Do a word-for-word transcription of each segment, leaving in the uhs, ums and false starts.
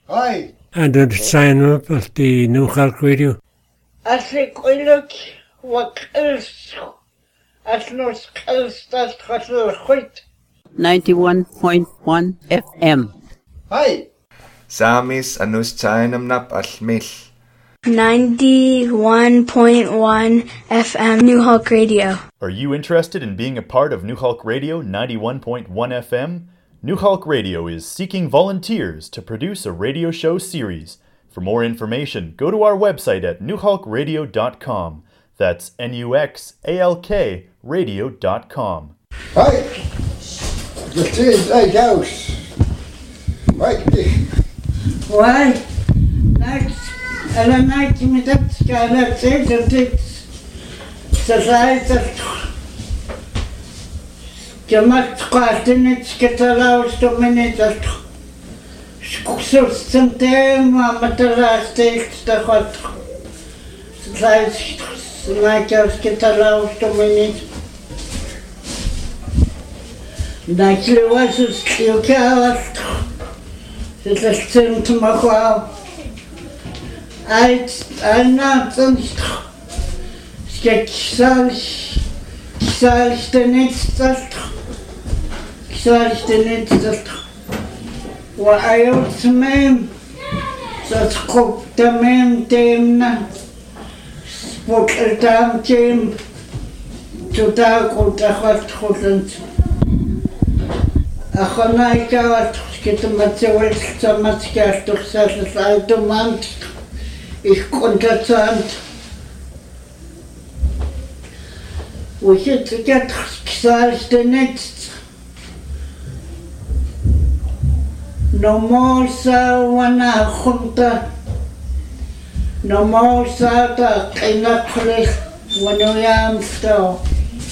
Hi. And I'd sign up at the New Hulk Radio. As ik oilig wat kils, as nos kils dat gaat goed. ninety-one point one F M. Hi. Samis anus chainam nap almil. ninety-one point one F M New Hulk Radio. Are you interested in being a part of New Hulk Radio ninety-one point one F M? New Hulk Radio is seeking volunteers to produce a radio show series. For more information, go to our website at new hulk radio dot com. That's N U X A L K radio dot com. Hi. The third night house. Mike. Why? Next, and a night me that skylar says and it's society. Gemacht kwasten it's getalaus to minutes. Skuksus zum Thema Materialistik der hat. Seit like aus getalaus to minutes. Daikle was es kiokawas. Das ist zum Machau. Als einer sonst. Sketchsals. Sketchsals der nicht das. Sketchsals der nicht das. وأيوت ميم ستقوب تمام تيمنا سبوك التام تيم تتاكو تخوات خلنت أخنا إكاوات كتما تسويت كتما تكاش تخساس سايتو مانت إخ كنت تسانت وشت كت كسالش تنت No more sa wana khunta No more sa ta kina khlich wano yam sto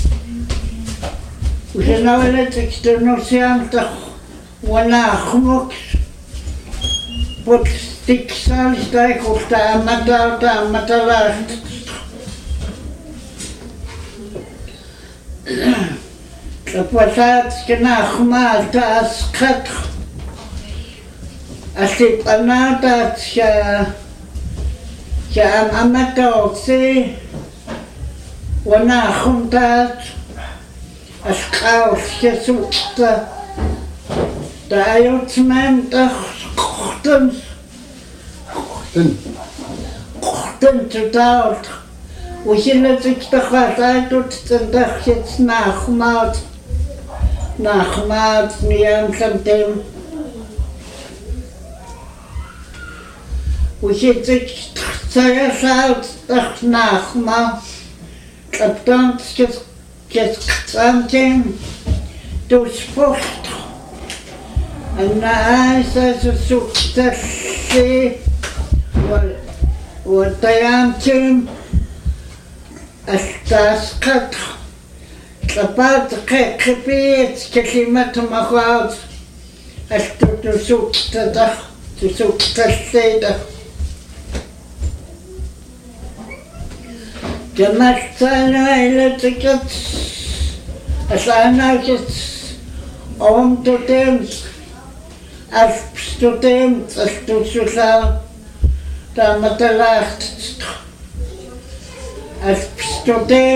Ujena wala teksterno siam ta wana khmuk Pot stik sal stai khufta amata ta amatala Kapuasat kina khmal ta askat Asip anata siya siya ang amato si wana khuntat askaw siya sukta tayo tsmem ta khuten khuten khuten tutaut usila tsikta khata tut tsendach jetzt nachmat nachmat niam samtem We zit zeer zout dag nachma. Kaptant get get something to sport. En na is het zo te see wat wat hij aanteem. Als dat gaat. Kapat gekeerd klimaat mag uit. Als het zo te dag te zo te see dag. Gemacht seine Elektriker, es einer jetzt um zu dem, als zu dem, als du zu sagen, da mit der Lacht, als zu dem.